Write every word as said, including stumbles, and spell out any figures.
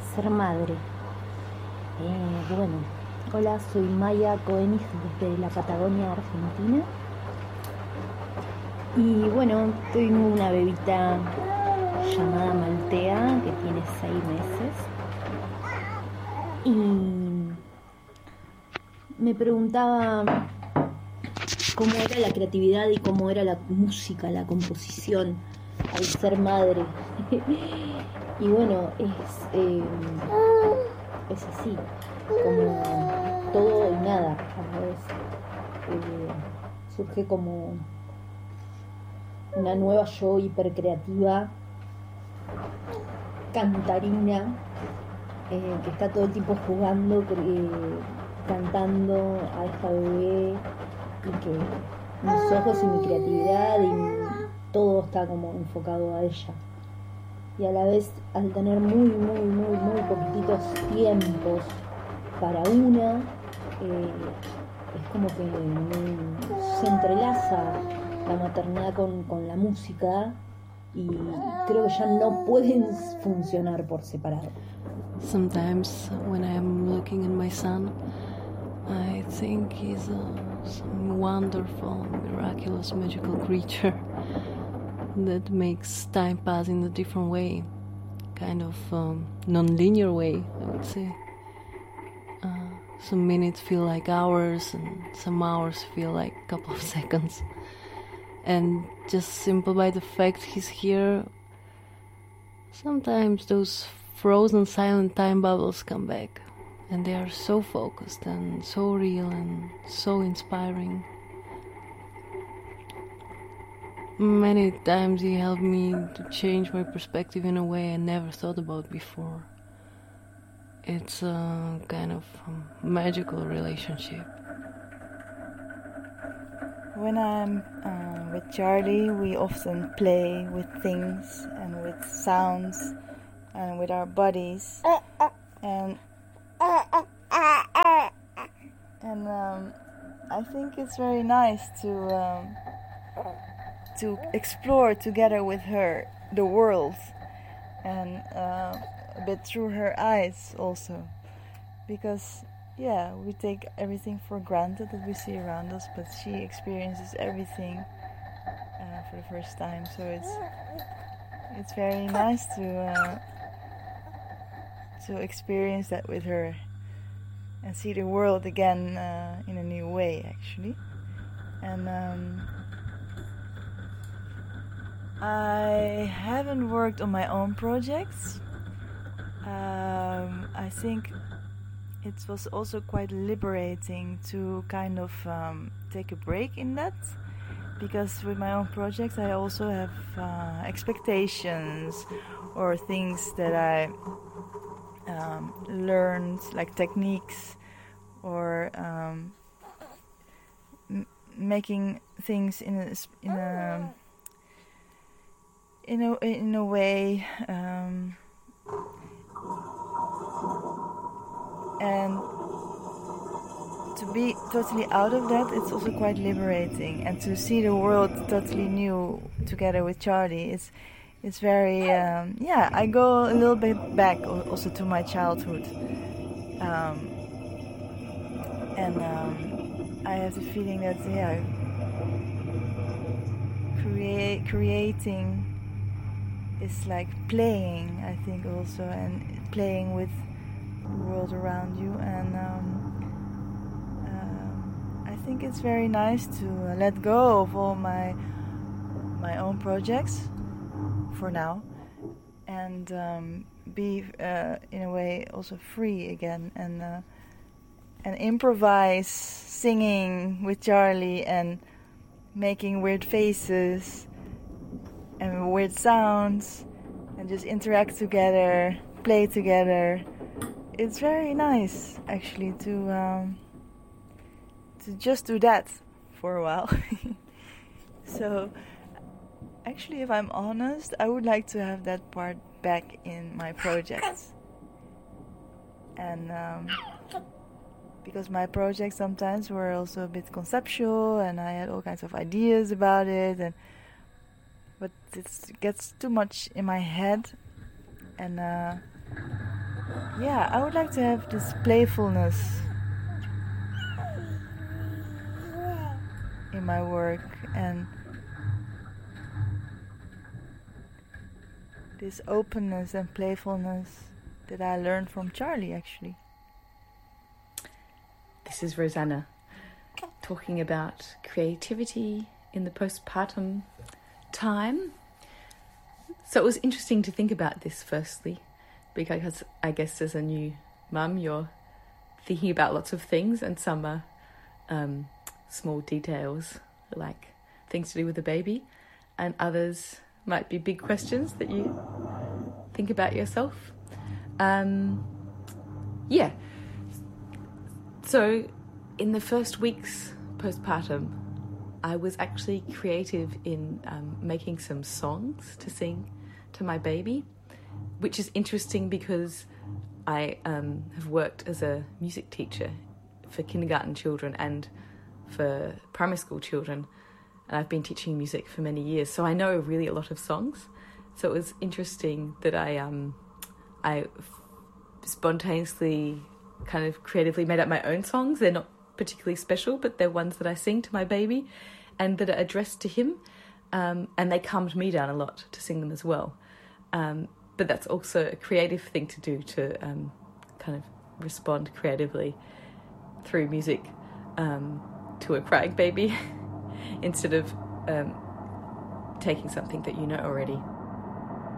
ser madre. Eh, bueno, hola, soy Maya Koenig desde la Patagonia, Argentina. Y bueno, tengo una bebita llamada Maltea que tiene seis meses. Y me preguntaba cómo era la creatividad y cómo era la música, la composición al ser madre. Y bueno, es, eh, es así, como todo y nada a la vez. Eh, surge como una nueva yo hipercreativa, cantarina, eh, que está todo el tiempo jugando, eh, cantando a esta bebé, y que mis ojos y mi creatividad y todo está como enfocado a ella. Y a la vez, al tener muy, muy, muy, muy poquititos tiempos para una, eh, es como que me, se entrelaza la maternidad con, con la música, y creo que ya no pueden funcionar por separado. Sometimes when I'm looking at my son, I think he's a, some wonderful, miraculous, magical creature that makes time pass in a different way, kind of um, non-linear way, I would say. Uh, some minutes feel like hours, and some hours feel like a couple of seconds. And just simple by the fact he's here, sometimes those frozen silent time bubbles come back, and they are so focused and so real and so inspiring. Many times he helped me to change my perspective in a way I never thought about before. It's a kind of magical relationship. When I'm uh, with Charlie, we often play with things and with sounds and with our bodies, and and um, I think it's very nice to um, to explore together with her the world, and uh, a bit through her eyes also, because yeah, we take everything for granted that we see around us, but she experiences everything uh, for the first time. So it's it's very nice to uh, to experience that with her and see the world again uh, in a new way, actually. And um, I haven't worked on my own projects. Um, I think it was also quite liberating to kind of um, take a break in that, because with my own projects I also have uh, expectations or things that I um, learned, like techniques, or um, m- making things in a in a in a in a way. Um, And to be totally out of that, it's also quite liberating. And to see the world totally new together with Charlie, it's it's very um, yeah. I go a little bit back also to my childhood, um, and um, I have the feeling that yeah, create creating is like playing. I think also, and playing with world around you, and um, um, I think it's very nice to uh, let go of all my my own projects for now, and um, be uh, in a way also free again, and uh, and improvise, singing with Charlie and making weird faces and weird sounds, and just interact together, play together. It's very nice, actually, to um, to just do that for a while. So, actually, if I'm honest, I would like to have that part back in my projects. And um, because my projects sometimes were also a bit conceptual, and I had all kinds of ideas about it, and but it gets too much in my head, and. Uh, yeah, I would like to have this playfulness in my work, and this openness and playfulness that I learned from Charlie, actually. This is Rosanna talking about creativity in the postpartum time. So it was interesting to think about this firstly, because I guess as a new mum, you're thinking about lots of things, and some are um, small details, like things to do with the baby, and others might be big questions that you think about yourself. Um, yeah. So in the first weeks postpartum, I was actually creative in um, making some songs to sing to my baby, which is interesting because I um, have worked as a music teacher for kindergarten children and for primary school children, and I've been teaching music for many years, so I know really a lot of songs. So it was interesting that I um, I spontaneously kind of creatively made up my own songs. They're not particularly special, but they're ones that I sing to my baby and that are addressed to him, um, and they calmed me down a lot to sing them as well. Um, but that's also a creative thing to do, to um, kind of respond creatively through music um, to a crying baby instead of um, taking something that you know already.